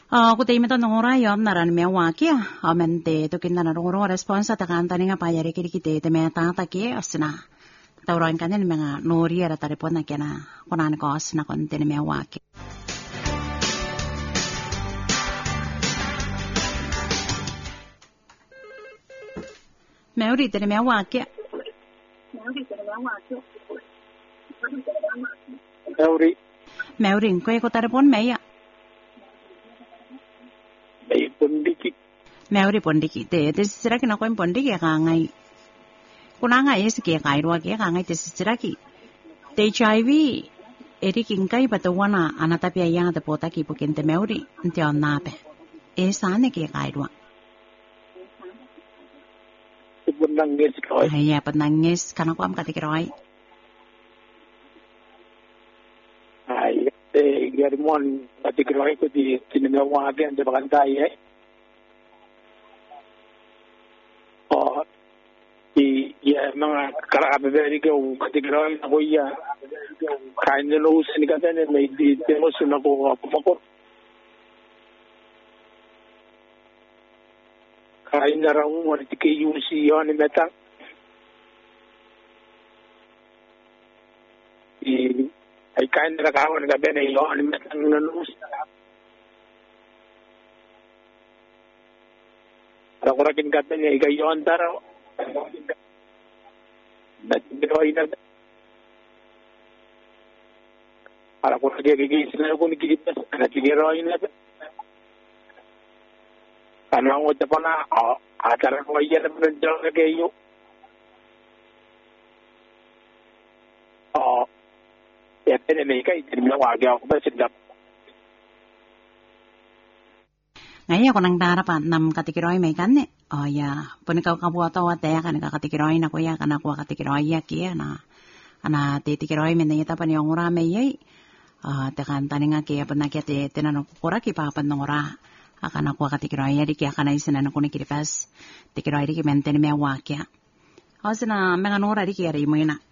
Kutay mito nung orayom naran may waki amente to kinna na rong responsa ta kanta nga payari kiti te me tataki asna tawran kanen mga nori ara taripon na kena kunan ko asna konten me waki Meuri te me waki Meuri ko ko taripon meya Meuri pondiki te sira kina ko pondiki ka ngai kuna ngai es ke kai ro ke ka ngai te sira ki te HIV eri kinkai patawana anata pia yang te pota ki pukin te meuri nti onna pe e sane ke kai ro Nangis ko. Ay nangis kana ko am katikiroi Ay Germon katikiroi ko di tinagawa again de bagantay mga karabeberi ko katikiroi na ko kain na lo sa nikatan may di demos na ko pumako kain na raw mo di kayo si yon ni metang ay kain na kawan ka ben ay yon ni metang na lus ako rakin ka ben ay kayon taro Nagbiroy na. Para ko nagigigising na ako nagigilipas. Nagbiroy na. Ano ang pa na, atara ko yan naman ng Diyos na kayo. Yan pinamay ka, itinawagi ako ba sila. Ngayon ako nang darapan nam katikiroy may kanne. Punikaw kabuato at ya kan katikiroy na kuya kana kuwa katikiroy ya kia na ana titikiroy men nita pa niyong ura may yay. Tekan tani nga kia pa nakya tinanong kukura ki papan ng ura. Akana kuwa katikiroy ya di kia kana isinan ko ni kiripas. Tikiroy di ki mente ni may wakya. Sina mga nura di kia rin mo yun na.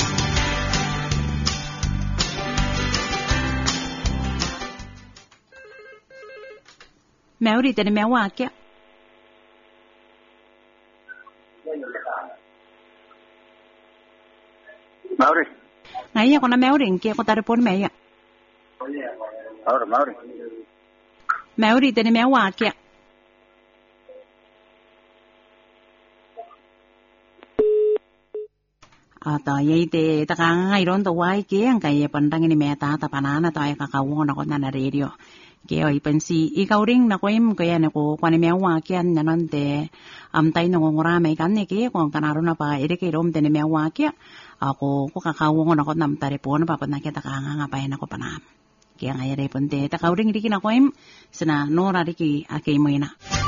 Meuri te me waki. Mauri. Ngayon ako na Meuri, kaya ko taripon meya. Mauri. Meuri te me waki. Yay te takang iron to wai kaya ang kaya pandang ini meta tapanana to ay kakawon ako na radio. Kaya ipansi ikaw ring nakuim kaya nako mewa kian nanante amtay nangongorame kanne kaya kung kanaro na pa ere kay rom tene mewa kya ako ko kakawon ako nam taripon pa nakita ka nga payan ako panam. Kaya ngayari punte takaw ring diki nakuim sina nora diki akay mo ina.